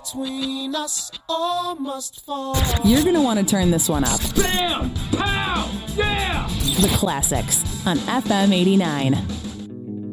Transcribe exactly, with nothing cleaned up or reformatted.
between us all must fall. You're going to want to turn this one up. Bam! Pow! Yeah! The Classics on F M eighty-nine.